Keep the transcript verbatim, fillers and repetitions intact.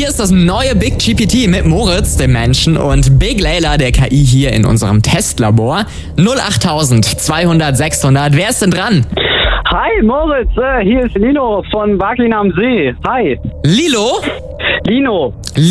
Hier ist das neue Big G P T mit Moritz, dem Menschen, und Big Layla, der K I, hier in unserem Testlabor. null acht zweihundert sechshundert. Wer ist denn dran? Hi Moritz, äh, hier ist Lino von Wagin am See. Hi. Lilo? Lino.